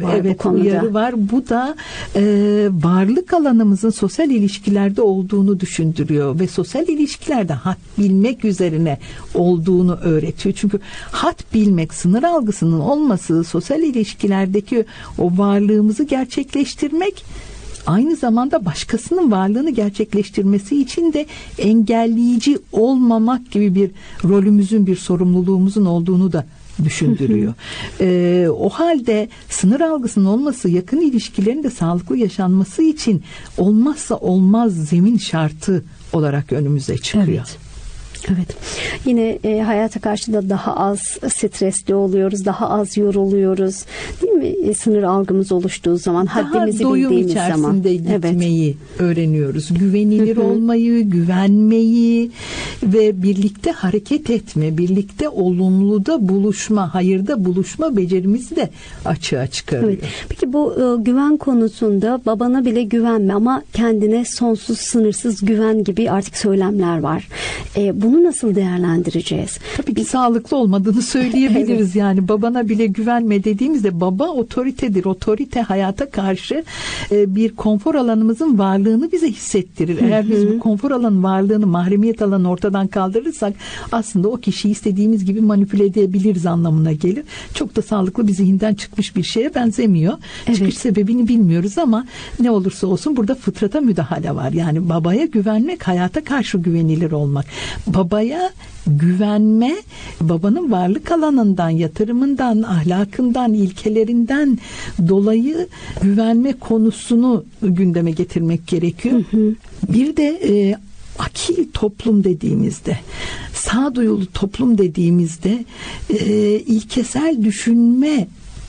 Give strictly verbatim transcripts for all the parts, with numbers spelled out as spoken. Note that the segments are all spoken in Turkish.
var evet, bu konuda. uyarı var. Bu da e, varlık alanımızın sosyal ilişkilerde olduğunu düşündürüyor ve sosyal ilişkilerde had bilmek üzerine olduğunu öğretiyor. Çünkü had bilmek, sınır algısının olması, sosyal ilişkilerdeki o varlığımızı gerçekleştirmek, aynı zamanda başkasının varlığını gerçekleştirmesi için de engelleyici olmamak gibi bir rolümüzün, bir sorumluluğumuzun olduğunu da düşündürüyor. ee, o halde sınır algısının olması, yakın ilişkilerin de sağlıklı yaşanması için olmazsa olmaz zemin şartı olarak önümüze çıkıyor. Evet. Evet. Yine e, hayata karşı da daha az stresli oluyoruz, daha az yoruluyoruz. Değil mi? E, sınır algımız oluştuğu zaman, daha haddimizi doyum bildiğimiz zaman. içerisinde gitmeyi evet. öğreniyoruz. Güvenilir olmayı, güvenmeyi ve birlikte hareket etme, birlikte olumluda buluşma, hayırda buluşma becerimizi de açığa çıkarıyor. Evet. Peki bu e, güven konusunda babana bile güvenme ama kendine sonsuz, sınırsız güven gibi artık söylemler var. E, bunu nasıl değerlendireceğiz? Tabii ki sağlıklı olmadığını söyleyebiliriz. Evet. Yani babana bile güvenme dediğimizde baba otoritedir. Otorite hayata karşı e, bir konfor alanımızın varlığını bize hissettirir. Eğer hı hı. biz bu konfor alanın varlığını, mahremiyet alanını ortadan kaldırırsak aslında o kişiyi istediğimiz gibi manipüle edebiliriz anlamına gelir. Çok da sağlıklı bir zihinden çıkmış bir şeye benzemiyor. Evet. Çıkış sebebini bilmiyoruz ama ne olursa olsun burada fıtrata müdahale var. Yani babaya güvenmek, hayata karşı güvenilir olmak. Babaya güvenme, babanın varlık alanından, yatırımından, ahlakından, ilkelerinden dolayı güvenme konusunu gündeme getirmek gerekiyor. Hı hı. Bir de e, akil toplum dediğimizde, sağduyulu toplum dediğimizde e, ilkesel düşünme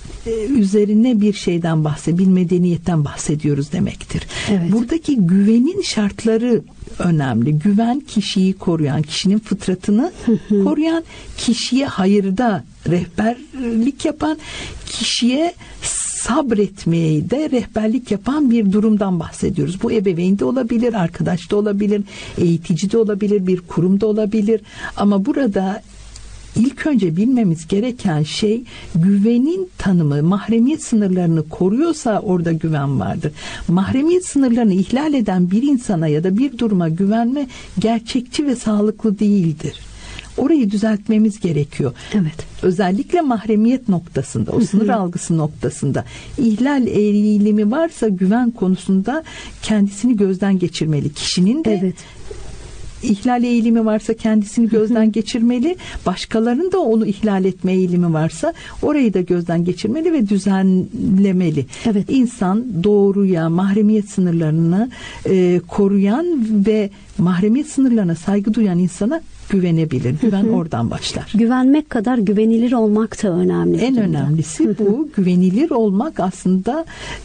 üzerine bir şeyden bahsediyoruz, bir medeniyetten bahsediyoruz demektir. Evet. Buradaki güvenin şartları önemli. Güven kişiyi koruyan, kişinin fıtratını koruyan, kişiye hayırda rehberlik yapan, kişiye sabretmeyi de rehberlik yapan bir durumdan bahsediyoruz. Bu ebeveyn de olabilir, arkadaş da olabilir, eğitici de olabilir, bir kurum da olabilir. Ama burada İlk önce bilmemiz gereken şey, güvenin tanımı, mahremiyet sınırlarını koruyorsa orada güven vardır. Mahremiyet sınırlarını ihlal eden bir insana ya da bir duruma güvenme gerçekçi ve sağlıklı değildir. Orayı düzeltmemiz gerekiyor. Evet. Özellikle mahremiyet noktasında, o sınır algısı noktasında ihlal eğilimi varsa güven konusunda kendisini gözden geçirmeli. Kişinin de evet. İhlal eğilimi varsa kendisini gözden geçirmeli. Başkalarının da onu ihlal etme eğilimi varsa orayı da gözden geçirmeli ve düzenlemeli. Evet. İnsan doğruya, mahremiyet sınırlarını e, koruyan ve mahremiyet sınırlarına saygı duyan insana güvenebilir. Güven oradan başlar. Güvenmek kadar güvenilir olmak da önemli. En önemlisi bu. Güvenilir olmak aslında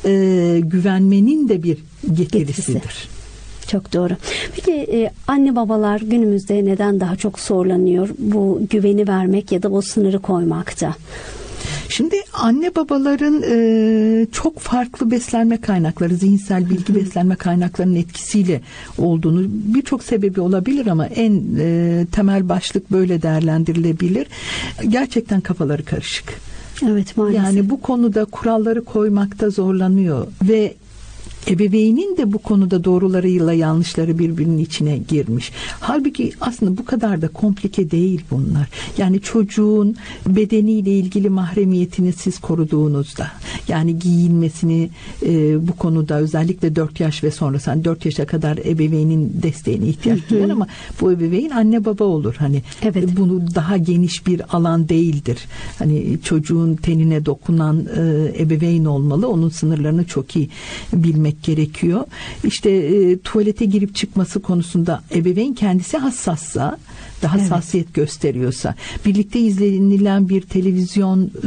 e, güvenmenin de bir getirisidir. Getirisi. Çok doğru. Peki e, anne babalar günümüzde neden daha çok zorlanıyor bu güveni vermek ya da bu sınırı koymakta? Şimdi anne babaların e, çok farklı beslenme kaynakları, zihinsel bilgi beslenme kaynaklarının etkisiyle olduğunu, birçok sebebi olabilir ama en e, temel başlık böyle değerlendirilebilir. Gerçekten kafaları karışık. Evet, maalesef. Yani bu konuda kuralları koymakta zorlanıyor ve ebeveynin de bu konuda doğrularıyla yanlışları birbirinin içine girmiş. Halbuki aslında bu kadar da komplike değil bunlar. Yani çocuğun bedeniyle ilgili mahremiyetini siz koruduğunuzda, yani giyinmesini e, bu konuda özellikle dört yaş ve sonrası, hani dört yaşa kadar ebeveynin desteğine ihtiyaç duyar ama bu ebeveyn anne baba olur. Hani evet. Bunu daha geniş bir alan değildir. Hani çocuğun tenine dokunan e, ebeveyn olmalı. Onun sınırlarını çok iyi bilmek gerekiyor. İşte e, tuvalete girip çıkması konusunda ebeveyn kendisi hassassa, daha evet. hassasiyet gösteriyorsa, birlikte izlenilen bir televizyon e,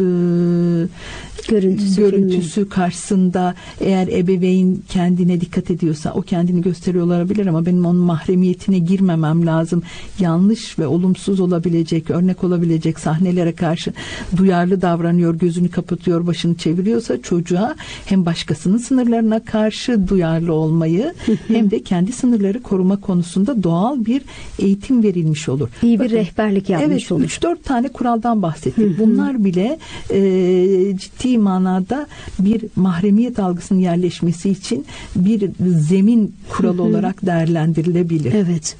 görüntüsü, görüntüsü karşısında eğer ebeveyn kendine dikkat ediyorsa, o kendini gösteriyor olabilir ama benim onun mahremiyetine girmemem lazım. Yanlış ve olumsuz olabilecek, örnek olabilecek sahnelere karşı duyarlı davranıyor, gözünü kapatıyor, başını çeviriyorsa çocuğa hem başkasının sınırlarına karşı karşı duyarlı olmayı hem de kendi sınırları koruma konusunda doğal bir eğitim verilmiş olur. İyi bir Bakın, rehberlik yapmış evet, olur. üç dört tane kuraldan bahsettik. Bunlar bile e, ciddi manada bir mahremiyet algısının yerleşmesi için bir zemin kuralı olarak değerlendirilebilir. Evet.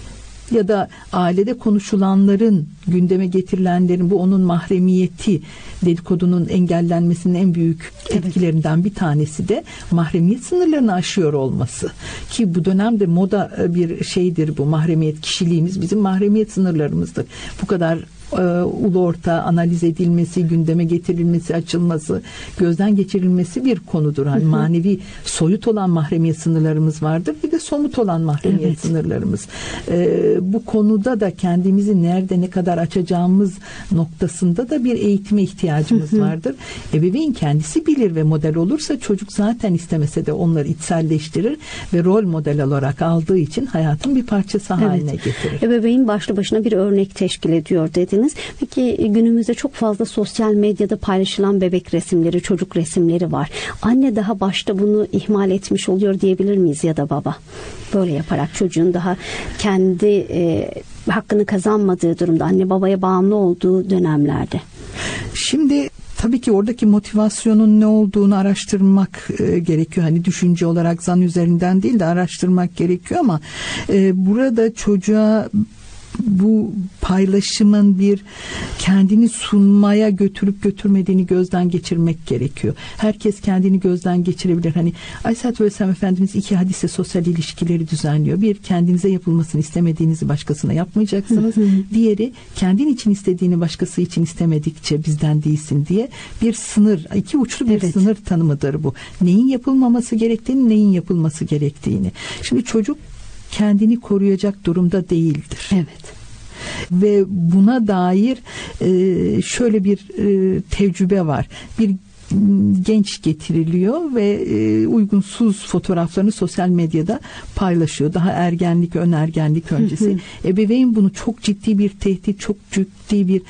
Ya da ailede konuşulanların, gündeme getirilenlerin, bu onun mahremiyeti dedikodunun engellenmesinin en büyük etkilerinden bir tanesi de mahremiyet sınırlarını aşıyor olması. Ki bu dönemde moda bir şeydir bu, mahremiyet, kişiliğimiz bizim mahremiyet sınırlarımızdır. Bu kadar e, ulu orta analiz edilmesi, gündeme getirilmesi, açılması, gözden geçirilmesi bir konudur. Hani hı hı. manevi, soyut olan mahremiyet sınırlarımız vardır. Bir de somut olan mahremiyet evet. sınırlarımız. E, bu konuda da kendimizi nerede ne kadar açacağımız noktasında da bir eğitime ihtiyacımız hı hı. vardır. Ebeveyn kendisi bilir ve model olursa çocuk zaten istemese de onları içselleştirir ve rol model olarak aldığı için hayatın bir parçası evet. haline getirir. Ebeveyn başlı başına bir örnek teşkil ediyor dediniz. Peki günümüzde çok fazla sosyal medyada paylaşılan bebek resimleri, çocuk resimleri var. Anne daha başta bunu ihmal etmiş oluyor diyebilir miyiz ya da baba? Böyle yaparak çocuğun daha kendi e, hakkını kazanmadığı durumda, anne babaya bağımlı olduğu dönemlerde. Şimdi tabii ki oradaki motivasyonun ne olduğunu araştırmak e, gerekiyor. Hani düşünce olarak zan üzerinden değil de araştırmak gerekiyor ama e, burada çocuğa bu paylaşımın bir kendini sunmaya götürüp götürmediğini gözden geçirmek gerekiyor. Herkes kendini gözden geçirebilir. Hani Aleyhisselatü Vesselam Efendimiz iki hadise sosyal ilişkileri düzenliyor. Bir, kendinize yapılmasını istemediğinizi başkasına yapmayacaksınız. Hı hı. Diğeri, kendin için istediğini başkası için istemedikçe bizden değilsin diye bir sınır, iki uçlu bir evet. sınır tanımıdır bu. Neyin yapılmaması gerektiğini, neyin yapılması gerektiğini. Şimdi çocuk kendini koruyacak durumda değildir. Evet. Ve buna dair e, şöyle bir e, tecrübe var. Bir genç getiriliyor ve e, uygunsuz fotoğraflarını sosyal medyada paylaşıyor. Daha ergenlik, ön ergenlik öncesi. Ebeveyn bunu çok ciddi bir tehdit, çok ciddi bir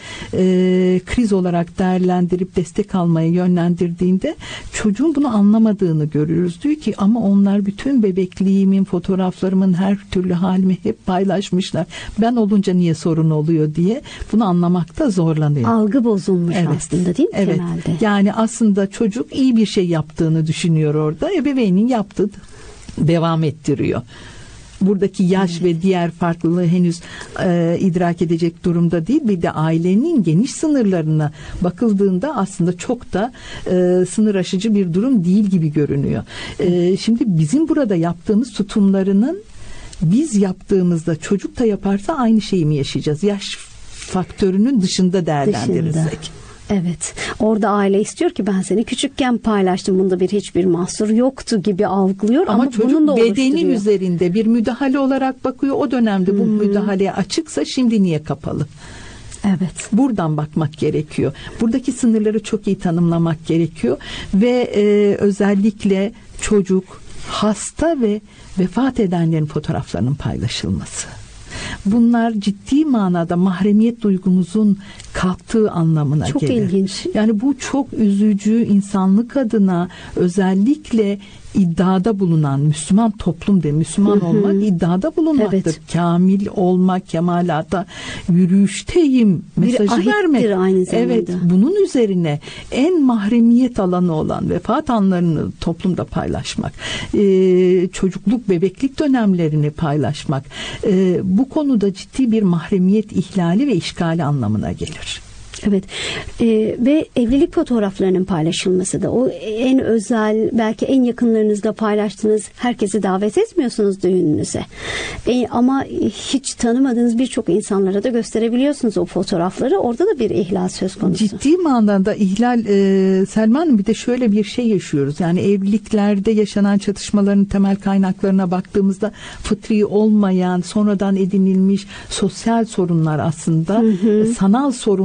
e, kriz olarak değerlendirip destek almaya yönlendirdiğinde çocuğun bunu anlamadığını görüyoruz. Diyor ki ama onlar bütün bebekliğimin, fotoğraflarımın her türlü halimi hep paylaşmışlar. Ben olunca niye sorun oluyor diye bunu anlamakta zorlanıyor. Algı bozulmuş evet. aslında değil mi evet. temelde? Yani aslında da çocuk iyi bir şey yaptığını düşünüyor orada. Ebeveynin yaptığı devam ettiriyor. Buradaki yaş evet. ve diğer farklılığı henüz e, idrak edecek durumda değil. Bir de ailenin geniş sınırlarına bakıldığında aslında çok da e, sınır aşıcı bir durum değil gibi görünüyor. E, şimdi bizim burada yaptığımız tutumlarının biz yaptığımızda çocuk da yaparsa aynı şeyi mi yaşayacağız? Yaş faktörünün dışında değerlendirirsek. Dışında. Evet. Orada aile istiyor ki ben seni küçükken paylaştım. Bunda bir hiçbir mahsur yoktu gibi algılıyor ama, ama çocuk bunun da bedenin üzerinde bir müdahale olarak bakıyor. O dönemde Hı-hı. bu müdahaleye açıksa şimdi niye kapalı? Evet. Buradan bakmak gerekiyor. Buradaki sınırları çok iyi tanımlamak gerekiyor ve e, özellikle çocuk, hasta ve vefat edenlerin fotoğraflarının paylaşılması. Bunlar ciddi manada mahremiyet duygumuzun kalktığı anlamına çok gelir. Çok ilginç. Yani bu çok üzücü, insanlık adına özellikle iddiada bulunan Müslüman toplum de Müslüman hı hı. olmak iddiada bulunmaktır. Evet. Kamil olmak, kemalata yürüyüşteyim mesajı bir vermek. Aynı zamanda. Evet, bunun üzerine en mahremiyet alanı olan vefat anlarını toplumda paylaşmak, ee, çocukluk, bebeklik dönemlerini paylaşmak, ee, bu konuda ciddi bir mahremiyet ihlali ve işgali anlamına gelir. Evet ee, ve evlilik fotoğraflarının paylaşılması da o en özel belki en yakınlarınızla paylaştığınız herkesi davet etmiyorsunuz düğününüze e, ama hiç tanımadığınız birçok insanlara da gösterebiliyorsunuz o fotoğrafları, orada da bir ihlal söz konusu. Ciddi manada ihlal e, Selman, bir de şöyle bir şey yaşıyoruz yani evliliklerde yaşanan çatışmaların temel kaynaklarına baktığımızda fıtri olmayan sonradan edinilmiş sosyal sorunlar aslında hı hı. sanal sorunlar üzerinde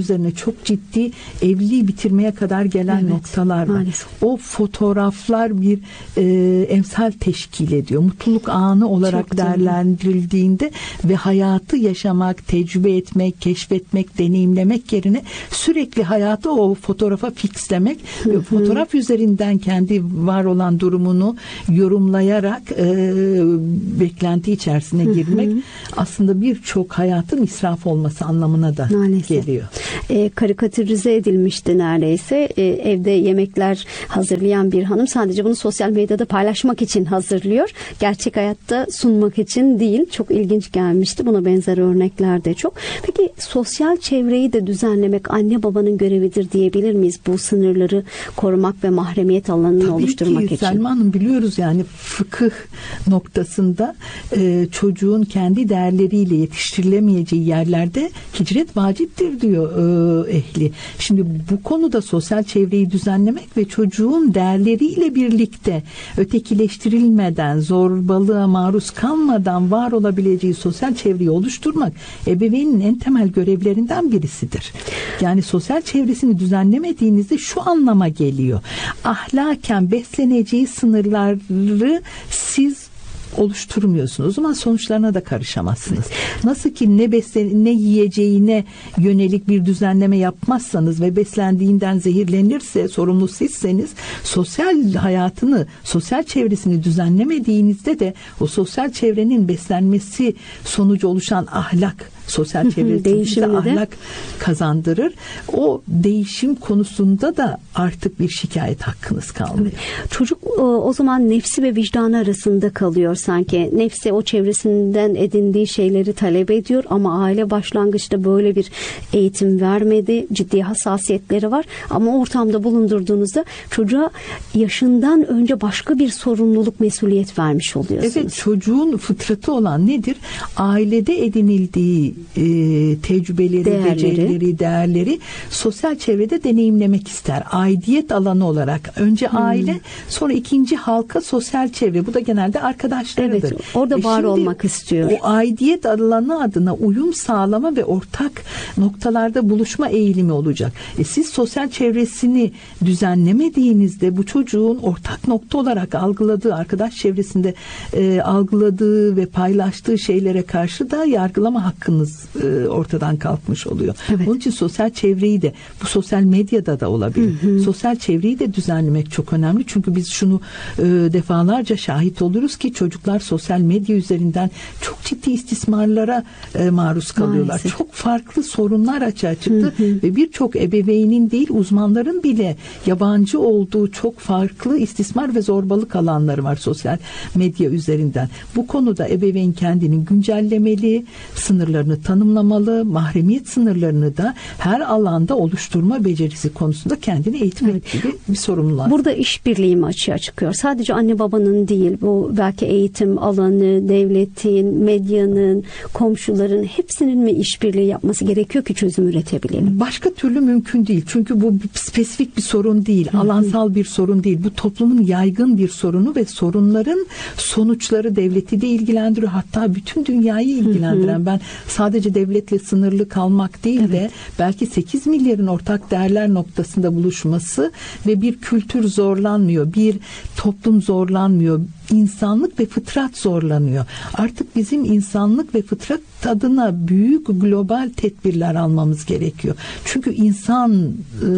üzerine çok ciddi evliliği bitirmeye kadar gelen Evet, noktalar var. maalesef. O fotoğraflar bir e, emsal teşkil ediyor. Mutluluk anı olarak Çok canım. değerlendirildiğinde ve hayatı yaşamak, tecrübe etmek, keşfetmek, deneyimlemek yerine sürekli hayatı o fotoğrafa fixlemek ve fotoğraf üzerinden kendi var olan durumunu yorumlayarak e, beklenti içerisine girmek aslında birçok hayatın israf olması anlamına da Maalesef. geliyor. E, karikatürize edilmişti neredeyse. E, evde yemekler hazırlayan bir hanım sadece bunu sosyal medyada paylaşmak için hazırlıyor. Gerçek hayatta sunmak için değil. Çok ilginç gelmişti. Buna benzer örnekler de çok. Peki sosyal çevreyi de düzenlemek anne babanın görevidir diyebilir miyiz? Bu sınırları korumak ve mahremiyet alanını Tabii oluşturmak ki, için. Selma Hanım, biliyoruz yani fıkıh noktasında e, çocuğun kendi değerleriyle yetiştirilemeyeceği yerlerde hicret vaciptir diyor e, ehli. Şimdi bu konuda sosyal çevreyi düzenlemek ve çocuğun değerleriyle birlikte ötekileştirilmeden, zorbalığa maruz kalmadan var olabileceği sosyal çevreyi oluşturmak ebeveynin en temel görevlerinden birisidir. Yani sosyal çevresini düzenlemediğinizde şu anlama geliyor. Ahlaken besleneceği sınırları siz oluşturmuyorsunuz. O zaman sonuçlarına da karışamazsınız. Nasıl ki ne beslen ne yiyeceğine yönelik bir düzenleme yapmazsanız ve beslendiğinden zehirlenirse sorumlu sizseniz, sosyal hayatını, sosyal çevresini düzenlemediğinizde de o sosyal çevrenin beslenmesi sonucu oluşan ahlak, sosyal çevresi bize ahlak kazandırır. O değişim konusunda da artık bir şikayet hakkınız kalmıyor. Çocuk o zaman nefsi ve vicdanı arasında kalıyor sanki. Nefsi o çevresinden edindiği şeyleri talep ediyor ama aile başlangıçta böyle bir eğitim vermedi. Ciddi hassasiyetleri var ama ortamda bulundurduğunuzda çocuğa yaşından önce başka bir sorumluluk, mesuliyet vermiş oluyorsunuz. Evet, çocuğun fıtratı olan nedir? Ailede edinildiği e, tecrübeleri, değerleri. becerileri, değerleri sosyal çevrede deneyimlemek ister. Aidiyet alanı olarak önce hmm. aile, sonra ikinci halka sosyal çevre. Bu da genelde arkadaşlarıdır. Evet, orada e var olmak istiyor. O aidiyet alanı adına uyum sağlama ve ortak noktalarda buluşma eğilimi olacak. E siz sosyal çevresini düzenlemediğinizde bu çocuğun ortak nokta olarak algıladığı, arkadaş çevresinde e, algıladığı ve paylaştığı şeylere karşı da yargılama hakkınız e, ortadan kalkmış oluyor. Evet. Onun için sosyal çevreyi de, bu sosyal medyada da olabilir. Hı hı. Sosyal çevreyi de düzenlemek çok önemli. Çünkü biz şunu e, defalarca şahit oluruz ki çocuklar sosyal medya üzerinden çok ciddi istismarlara e, maruz kalıyorlar. Maalesef. Çok farklı sorunlar açığa çıktı hı hı. ve birçok ebeveynin değil, uzmanların bile yabancı olduğu çok farklı istismar ve zorbalık alanları var sosyal medya üzerinden. Bu konuda ebeveyn kendini güncellemeli, sınırlarını tanımlamalı, mahremiyet sınırlarını da her alanda oluşturma becerisi konusunda kendini eğitmek evet. gibi bir sorumluluğu. Burada işbirliği mi açığa çıkıyor? Sadece anne babanın değil, bu belki eğitim alanı, devletin, medyanın, komşuların hepsinin mi işbirliği yapması gerekiyor ki çözüm üretebilelim? Başka türlü mümkün değil. Çünkü bu spesifik bir sorun değil, Hı-hı. alansal bir sorun değil. Bu toplumun yaygın bir sorunu ve sorunların sonuçları devleti de ilgilendiriyor. Hatta bütün dünyayı ilgilendiren, Hı-hı. ben sadece devletle sınırlı kalmak değil evet. de belki sekiz milyarın ortak değerler noktasında buluşması ve bir kültür zorlanmıyor, bir toplum zorlanmıyor, insanlık ve fıtrat zorlanıyor. Artık bizim insanlık ve fıtrat adına büyük global tedbirler almamız gerekiyor. Çünkü insan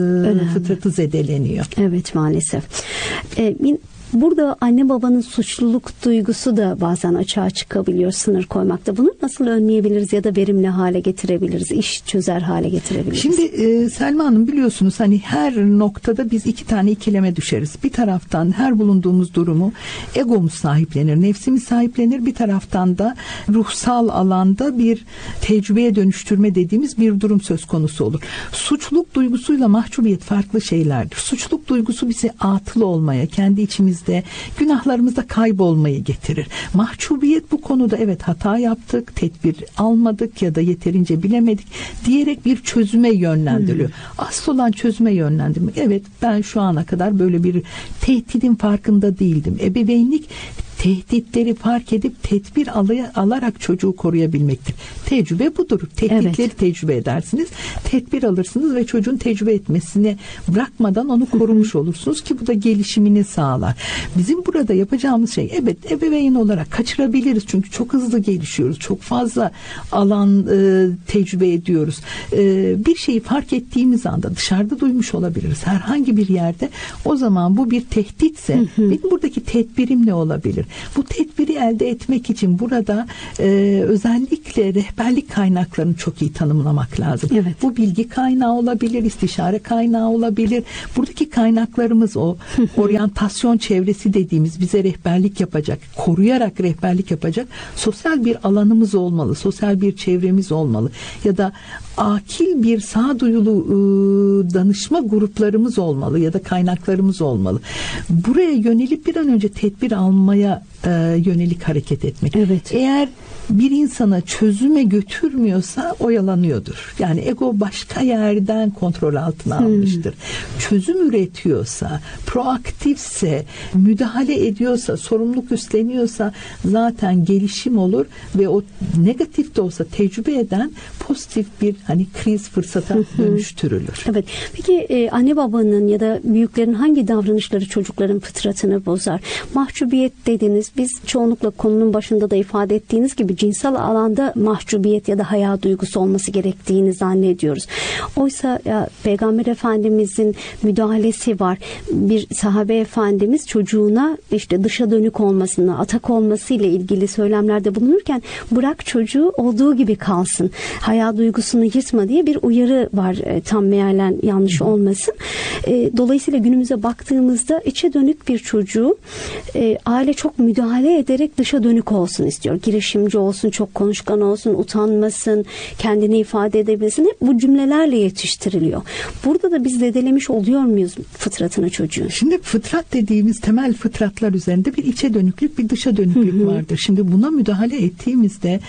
e, fıtratı zedeleniyor. Evet, maalesef. E, Burada anne babanın suçluluk duygusu da bazen açığa çıkabiliyor sınır koymakta. Bunu nasıl önleyebiliriz ya da verimli hale getirebiliriz, iş çözer hale getirebiliriz? Şimdi e, Selma Hanım, biliyorsunuz hani her noktada biz iki tane ikileme düşeriz. Bir taraftan her bulunduğumuz durumu egomuz sahiplenir, nefsimiz sahiplenir. Bir taraftan da ruhsal alanda bir tecrübeye dönüştürme dediğimiz bir durum söz konusu olur. Suçluluk duygusuyla mahcubiyet farklı şeylerdir. Suçluluk duygusu bizi atıl olmaya, kendi içimizde günahlarımızda kaybolmayı getirir. Mahcubiyet bu konuda evet hata yaptık, tedbir almadık ya da yeterince bilemedik diyerek bir çözüme yönlendiriyor. Hmm. Asıl olan çözüme yönlendirmek. Evet, ben şu ana kadar böyle bir tehdidin farkında değildim. Ebeveynlik tehditleri fark edip tedbir alaya, alarak çocuğu koruyabilmektir. Tecrübe budur. Tehditleri evet. tecrübe edersiniz. Tedbir alırsınız ve çocuğun tecrübe etmesini bırakmadan onu korumuş olursunuz ki bu da gelişimini sağlar. Bizim burada yapacağımız şey, evet, ebeveyn olarak kaçırabiliriz çünkü çok hızlı gelişiyoruz. Çok fazla alan e, tecrübe ediyoruz. E, bir şeyi fark ettiğimiz anda dışarıda duymuş olabiliriz. Herhangi bir yerde. O zaman bu bir tehditse hı hı. benim buradaki tedbirim ne olabilir? Bu tedbiri elde etmek için burada e, özellikle rehberlik kaynaklarını çok iyi tanımlamak lazım. Evet. Bu bilgi kaynağı olabilir, istişare kaynağı olabilir. Buradaki kaynaklarımız o oryantasyon çevresi dediğimiz bize rehberlik yapacak, koruyarak rehberlik yapacak sosyal bir alanımız olmalı, sosyal bir çevremiz olmalı ya da akil bir sağduyulu ıı, danışma gruplarımız olmalı ya da kaynaklarımız olmalı. Buraya yönelip bir an önce tedbir almaya e, yönelik hareket etmek. Evet. Eğer bir insana çözüme götürmüyorsa oyalanıyordur. Yani ego başka yerden kontrol altına hmm. almıştır. Çözüm üretiyorsa, proaktifse, müdahale ediyorsa, sorumluluk üstleniyorsa zaten gelişim olur ve o negatif de olsa tecrübe eden pozitif bir hani kriz fırsata dönüştürülür. Evet. Peki e, anne babanın ya da büyüklerin hangi davranışları çocukların fıtratını bozar? Mahcubiyet dediniz. Biz çoğunlukla konunun başında da ifade ettiğiniz gibi cinsel alanda mahcubiyet ya da haya duygusu olması gerektiğini zannediyoruz. Oysa ya, Peygamber Efendimizin müdahalesi var. Bir sahabe efendimiz çocuğuna işte dışa dönük olmasını, atak olmasıyla ilgili söylemlerde bulunurken bırak çocuğu olduğu gibi kalsın. Haya duygusunu yırtma diye bir uyarı var. E, tam mealen yanlış olmasın. E, dolayısıyla günümüze baktığımızda içe dönük bir çocuğu e, aile çok müdahale ederek dışa dönük olsun istiyor. Girişimci olsun, çok konuşkan olsun, utanmasın, kendini ifade edebilsin. Hep bu cümlelerle yetiştiriliyor. Burada da biz zedelemiş oluyor muyuz fıtratını çocuğun? Şimdi fıtrat dediğimiz temel fıtratlar üzerinde bir içe dönüklük, bir dışa dönüklük hı hı. vardır. Şimdi buna müdahale ettiğimizde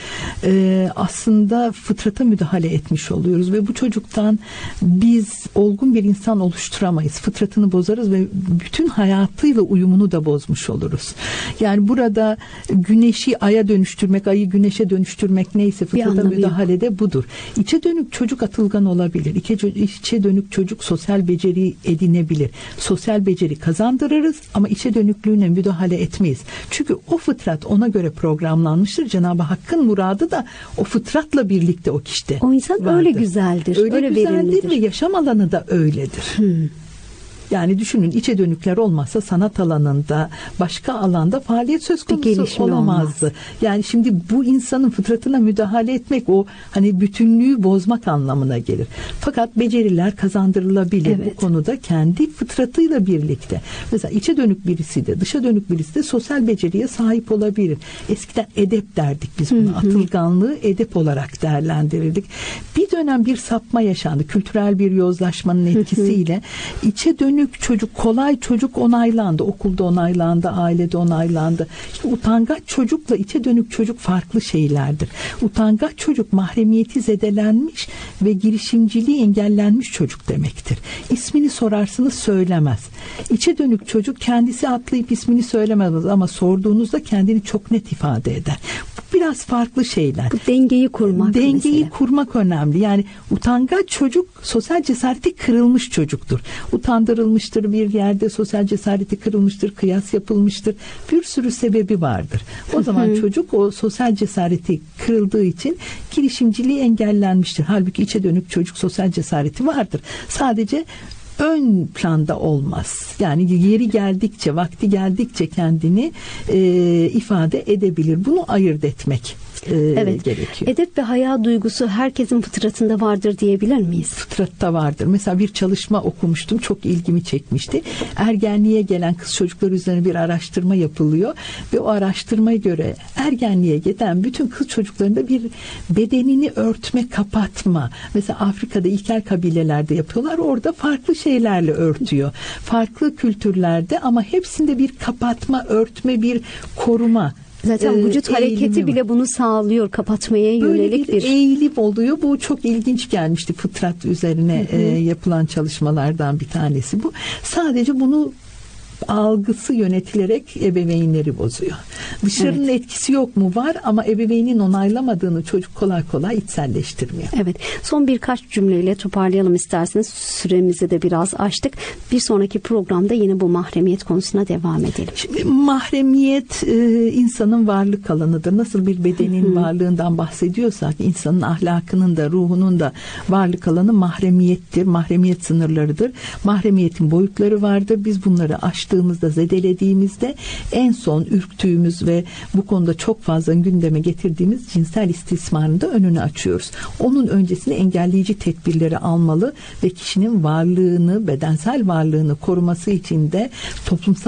e, aslında fıtrata müdahale etmiş oluyoruz ve bu çocuktan biz olgun bir insan oluşturamayız. Fıtratını bozarız ve bütün hayatıyla uyumunu da bozmuş oluruz. Yani burada güneşi aya dönüştürmek, ayı güneşe dönüştürmek neyse fıtrata müdahalede yok. Budur. İçe dönük çocuk atılgan olabilir. İçe, içe dönük çocuk sosyal beceri edinebilir. Sosyal beceri kazandırırız ama içe dönüklüğüne müdahale etmeyiz. Çünkü o fıtrat ona göre programlanmıştır. Cenab-ı Hakk'ın muradı da o fıtratla birlikte o kişide o insan vardır. Öyle güzeldir. Öyle, öyle güzeldir verimlidir. Ve yaşam alanı da öyledir. Hmm. Yani düşünün, içe dönükler olmazsa sanat alanında, başka alanda faaliyet söz konusu olamazdı. Olmaz. Yani şimdi bu insanın fıtratına müdahale etmek o hani bütünlüğü bozmak anlamına gelir. Fakat beceriler kazandırılabilir evet. bu konuda kendi fıtratıyla birlikte. Mesela içe dönük birisi de dışa dönük birisi de sosyal beceriye sahip olabilir. Eskiden edep derdik biz buna. Hı hı. Atılganlığı edep olarak değerlendirirdik. Bir dönem bir sapma yaşandı. Kültürel bir yozlaşmanın etkisiyle hı hı. içe dönük çocuk, kolay çocuk onaylandı. Okulda onaylandı, ailede onaylandı. İşte utangaç çocukla içe dönük çocuk farklı şeylerdir. Utangaç çocuk mahremiyeti zedelenmiş ve girişimciliği engellenmiş çocuk demektir. İsmini sorarsınız söylemez. İçe dönük çocuk kendisi atlayıp ismini söylemez ama sorduğunuzda kendini çok net ifade eder. Bu biraz farklı şeyler. Bu dengeyi kurmak. Dengeyi mesela. kurmak önemli. Yani utangaç çocuk sosyal cesareti kırılmış çocuktur. Utandırılmıştır bir yerde, sosyal cesareti kırılmıştır, kıyas yapılmıştır. Bir sürü sebebi vardır. O zaman çocuk o sosyal cesareti kırıldığı için girişimciliği engellenmiştir. Halbuki içe dönük çocuk sosyal cesareti vardır. Sadece ön planda olmaz. Yani yeri geldikçe, vakti geldikçe kendini e, ifade edebilir. Bunu ayırt etmek e, evet. gerekiyor. Edep ve haya duygusu herkesin fıtratında vardır diyebilir miyiz? Fıtratta vardır. Mesela bir çalışma okumuştum. Çok ilgimi çekmişti. Ergenliğe gelen kız çocukları üzerine bir araştırma yapılıyor ve o araştırmaya göre ergenliğe gelen bütün kız çocuklarında bir bedenini örtme, kapatma. Mesela Afrika'da ilkel kabilelerde yapıyorlar. Orada farklı şeylerle örtüyor. Farklı kültürlerde ama hepsinde bir kapatma, örtme, bir koruma. Zaten vücut hareketi bile bunu sağlıyor, kapatmaya yönelik böyle bir, bir eğilim oluyor. Bu çok ilginç gelmişti. Fıtrat üzerine hı hı. E, yapılan çalışmalardan bir tanesi bu. Sadece bunu algısı yönetilerek ebeveynleri bozuyor. Dışarının evet. etkisi yok mu? Var ama ebeveynin onaylamadığını çocuk kolay kolay içselleştirmiyor. Evet. Son birkaç cümleyle toparlayalım isterseniz. Süremizi de biraz aştık. Bir sonraki programda yine bu mahremiyet konusuna devam edelim. Şimdi mahremiyet e, insanın varlık alanıdır. Nasıl bir bedenin Hı-hı. varlığından bahsediyorsak insanın ahlakının da ruhunun da varlık alanı mahremiyettir. Mahremiyet sınırlarıdır. Mahremiyetin boyutları vardır. Biz bunları aştığımızda, zedelediğimizde en son ürktüğümüz ve bu konuda çok fazla gündeme getirdiğimiz cinsel istismarın da önünü açıyoruz. Onun öncesinde engelleyici tedbirleri almalı ve kişinin varlığını, bedensel varlığını koruması için de toplumsal